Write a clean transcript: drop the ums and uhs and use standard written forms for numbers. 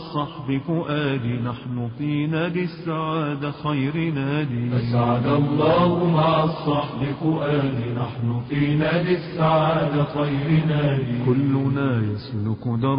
الصحب فؤادي، نحن في نادي السعادة خير نادي. أسعد الله مع الصحب فؤادي، نحن في نادي السعادة خير نادي. كلنا يسلك درب